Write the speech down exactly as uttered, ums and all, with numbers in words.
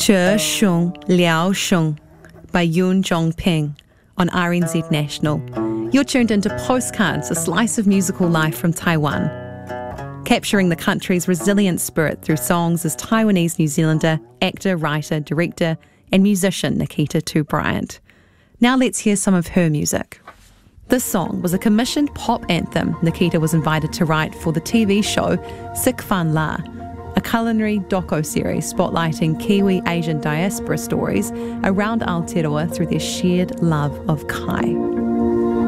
Che Shung Liao Shung by Yun Zhongping on R N Z National. You're tuned into Postcards, a slice of musical life from Taiwan. Capturing the country's resilient spirit through songs is Taiwanese New Zealander, actor, writer, director, and musician Nikita Tu Bryant. Now let's hear some of her music. This song was a commissioned pop anthem Nikita was invited to write for the T V show Sik Fan La, a culinary doco-series spotlighting Kiwi Asian diaspora stories around Aotearoa through their shared love of kai.